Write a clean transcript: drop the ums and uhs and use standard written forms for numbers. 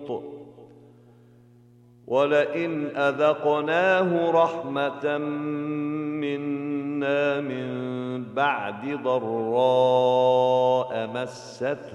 لوط ولئن أذقناه رحمة منا من بعد ضراء مسته